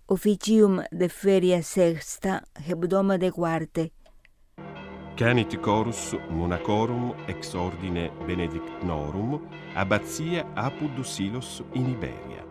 officium de feria sexta, hebdomade quarte. Canit chorus monacorum ex ordine benedictnorum, abbatia Apud Silos in Iberia.